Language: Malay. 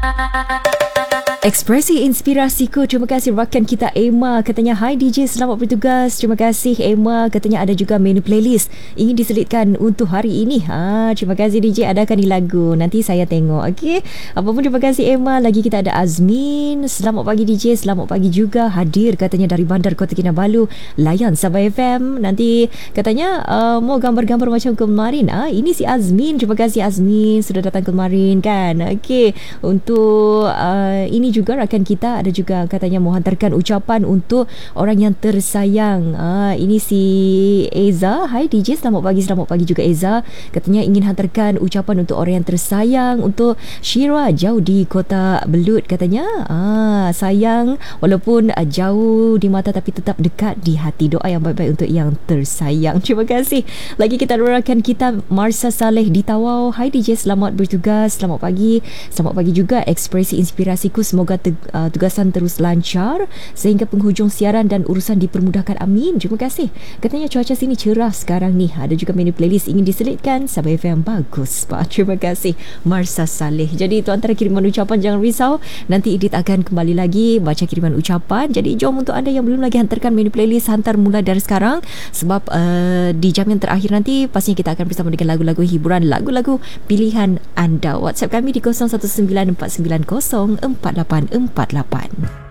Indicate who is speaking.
Speaker 1: Ekspresi inspirasiku. Terima kasih rakan kita Emma. Katanya, "Hai DJ, selamat bertugas." Terima kasih Emma. Katanya ada juga menu playlist ingin diselitkan untuk hari ini. Terima kasih DJ, adakan di lagu. Nanti saya tengok. Okey. Apapun, terima kasih Emma. Lagi kita ada Azmin. Selamat pagi DJ. Selamat pagi juga. Hadir katanya dari Bandar Kota Kinabalu. Layan Sabah FM. Nanti katanya mau gambar-gambar macam kemarin. Ini si Azmin. Terima kasih Azmin sudah datang kemarin kan. Okey. Untuk ini juga rakan kita ada juga katanya mau hantarkan ucapan untuk orang yang tersayang. Ini si Eza. Hai DJ, selamat pagi juga Eza. Katanya ingin hantarkan ucapan untuk orang yang tersayang, untuk Syira jauh di Kota Belut katanya. Sayang walaupun jauh di mata tapi tetap dekat di hati. Doa yang baik-baik untuk yang tersayang. Terima kasih. Lagi kita ada rakan kita Marsa Saleh di Tawau. Hai DJ, selamat bertugas. Selamat pagi. Selamat pagi juga. Ekspresi inspirasiku, semoga tugasan terus lancar sehingga penghujung siaran dan urusan dipermudahkan. Amin. Terima kasih. Katanya cuaca sini cerah sekarang ni. Ada juga menu playlist ingin diselitkan. Sabah FM bagus Pak. Terima kasih Marsa Saleh. Jadi itu antara kiriman ucapan, jangan risau. Nanti Edit akan kembali lagi baca kiriman ucapan. Jadi jom untuk anda yang belum lagi hantarkan menu playlist, hantar mulai dari sekarang. Sebab di jam yang terakhir nanti pastinya kita akan bersama dengan lagu-lagu hiburan, lagu-lagu pilihan anda. WhatsApp kami di 0194904848.